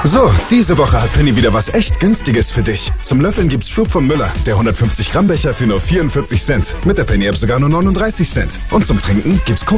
So, diese Woche hat Penny wieder was echt Günstiges für dich. Zum Löffeln gibt's Flup von Müller, der 150 Gramm Becher für nur 44 Cent. Mit der Penny App sogar nur 39 Cent. Und zum Trinken gibt's